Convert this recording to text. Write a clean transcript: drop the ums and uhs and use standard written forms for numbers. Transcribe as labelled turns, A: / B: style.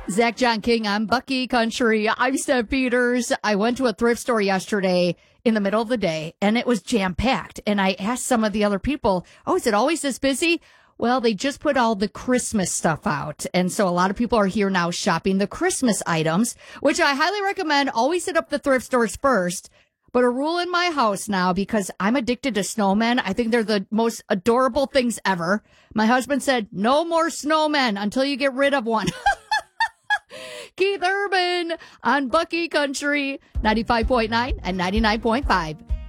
A: Zach John King on Bucky Country. I'm Steph Peters. I went to a thrift store yesterday in the middle of the day, and it was jam-packed. And I asked some of the other people, oh, is it always this busy? Well, they just put all the Christmas stuff out. And so a lot of people are here now shopping the Christmas items, which I highly recommend. Always hit up the thrift stores first. But a rule in my house now, because I'm addicted to snowmen. I think they're the most adorable things ever. My husband said, no more snowmen until you get rid of one. Keith Urban on Bucky Country, 95.9 and 99.5.